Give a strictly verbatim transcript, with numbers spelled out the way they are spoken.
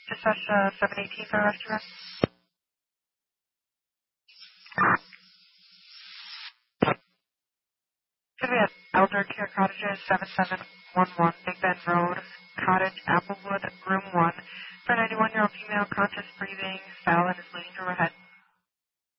Dispatch uh, seven eighteen for restaurant. Should be at Elder Care Cottages, seven seven one one Big Bend Road, Cottage, Applewood, Room one. For a ninety-one-year-old female, conscious breathing, Fallon is bleeding through her head.